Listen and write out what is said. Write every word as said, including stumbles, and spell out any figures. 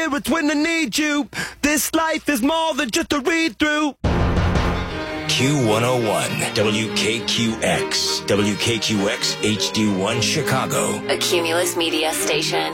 It's when I need you. This life is more than just a read through. Q one oh one, W K Q X, W K Q X H D one Chicago. A Cumulus Media Station.